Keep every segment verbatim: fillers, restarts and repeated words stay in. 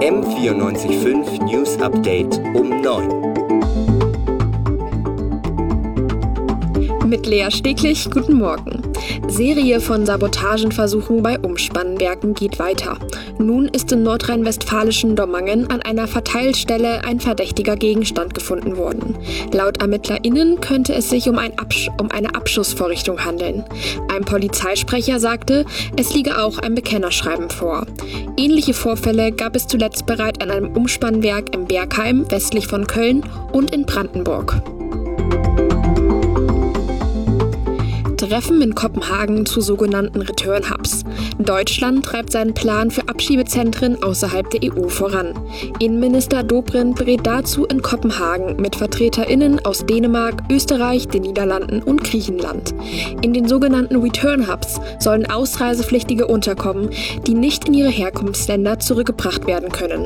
M vierundneunzig Komma fünf News Update um neun. Mit Lea Steglich, guten Morgen. Serie von Sabotagenversuchen bei Umspannwerken geht weiter. Nun ist im nordrhein-westfälischen Dormangen an einer Verteilstelle ein verdächtiger Gegenstand gefunden worden. Laut ErmittlerInnen könnte es sich um, ein Absch- um eine Abschussvorrichtung handeln. Ein Polizeisprecher sagte, es liege auch ein Bekennerschreiben vor. Ähnliche Vorfälle gab es zuletzt bereits an einem Umspannwerk im Bergheim, westlich von Köln, und in Brandenburg. Treffen in Kopenhagen zu sogenannten Return Hubs. Deutschland treibt seinen Plan für Abschiebezentren außerhalb der E U voran. Innenminister Dobrindt berät dazu in Kopenhagen mit VertreterInnen aus Dänemark, Österreich, den Niederlanden und Griechenland. In den sogenannten Return Hubs sollen Ausreisepflichtige unterkommen, die nicht in ihre Herkunftsländer zurückgebracht werden können.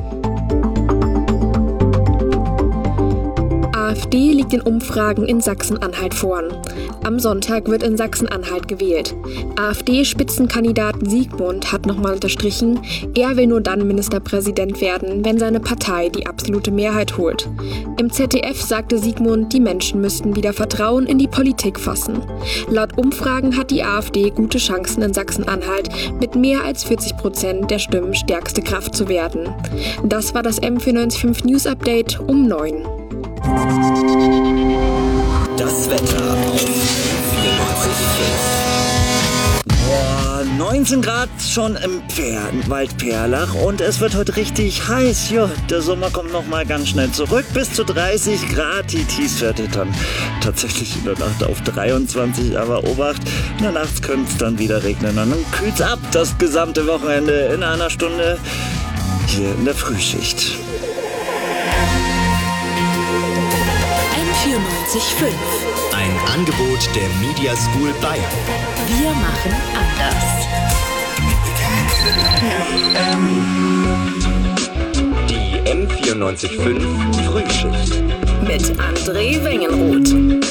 AfD liegt in Umfragen in Sachsen-Anhalt vorn. Am Sonntag wird in Sachsen-Anhalt gewählt. AfD-Spitzenkandidat Siegmund hat nochmal unterstrichen, er will nur dann Ministerpräsident werden, wenn seine Partei die absolute Mehrheit holt. Im Z D F sagte Siegmund, die Menschen müssten wieder Vertrauen in die Politik fassen. Laut Umfragen hat die AfD gute Chancen in Sachsen-Anhalt, mit mehr als vierzig Prozent der Stimmen stärkste Kraft zu werden. Das war das M vierundneunzig Komma fünf News Update um neun. Das Wetter auf vierundneunzig Komma fünf. Boah, neunzehn Grad schon im Pfer- Waldperlach und es wird heute richtig heiß. Ja, der Sommer kommt noch mal ganz schnell zurück. Bis zu dreißig Grad. Die Tiefstwerte dann tatsächlich in der Nacht auf dreiundzwanzig. Aber Obacht, in der Nacht könnte es dann wieder regnen. Und dann kühlt's ab das gesamte Wochenende in einer Stunde hier in der Frühschicht. vierundneunzig Komma fünf. Ein Angebot der Media School Bayern. Wir machen anders. Die M vierundneunzig Komma fünf Frühschicht. Mit André Wengenroth.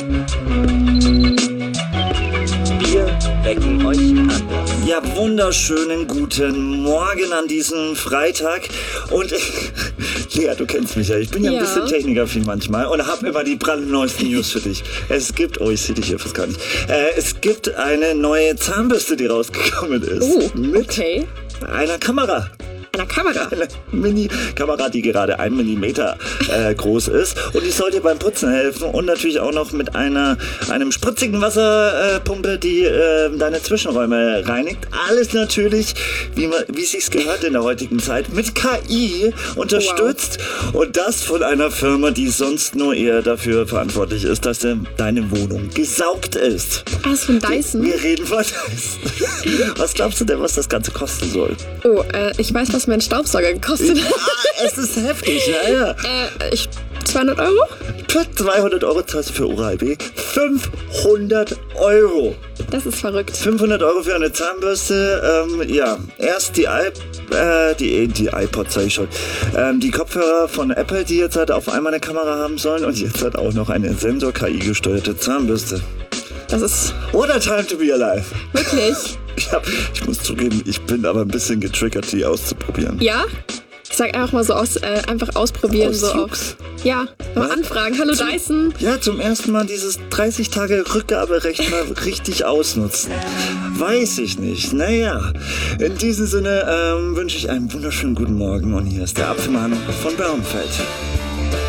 Wir wecken euch anders. Ja, wunderschönen guten Morgen an diesem Freitag. Und Lea, du kennst mich ja. Ich bin ja, ja. ein bisschen technikaffin manchmal und habe immer die brandneuesten News für dich. Es gibt, oh, ich sehe dich hier fast gar nicht. Äh, es gibt eine neue Zahnbürste, die rausgekommen ist. Oh, mit okay. einer Kamera. Einer Kamera? Eine Mini-Kamera, die gerade ein Millimeter äh, groß ist. Und die soll dir beim Putzen helfen. Und natürlich auch noch mit einer einem spritzigen Wasserpumpe, äh, die äh, deine Zwischenräume reinigt. Alles natürlich, wie man, wie es sich gehört in der heutigen Zeit, mit K I unterstützt. Wow. Und das von einer Firma, die sonst nur eher dafür verantwortlich ist, dass äh, deine Wohnung gesaugt ist. Ah, ist von Dyson? Wir reden von Dyson. Was glaubst du denn, was das Ganze kosten soll? Oh, äh, ich weiß, was mein Staubsauger gekostet hat. Ja, es ist heftig, ja, ja. Äh, ich, zweihundert Euro? zweihundert Euro zahlst du für Oral-B. fünfhundert Euro. Das ist verrückt. fünfhundert Euro für eine Zahnbürste. Ähm, ja, erst die, I- äh, die, die iPod, sag ich schon. Ähm, die Kopfhörer von Apple, die jetzt halt auf einmal eine Kamera haben sollen. Und jetzt hat auch noch eine Sensor-K I-gesteuerte Zahnbürste. Das ist... What a time to be alive. Wirklich? Ich, hab, ich muss zugeben, ich bin aber ein bisschen getriggert, die auszuprobieren. Ja? Ich sag einfach mal so aus, äh, einfach ausprobieren. Aus so Jux. auf, ja, mal Was? anfragen. Hallo Zum, Dyson. Ja, zum ersten Mal dieses dreißig Tage Rückgaberecht mal richtig ausnutzen. Weiß ich nicht. Naja, in diesem Sinne ähm, wünsche ich einen wunderschönen guten Morgen und hier ist der Apfelmann von Braunfeld.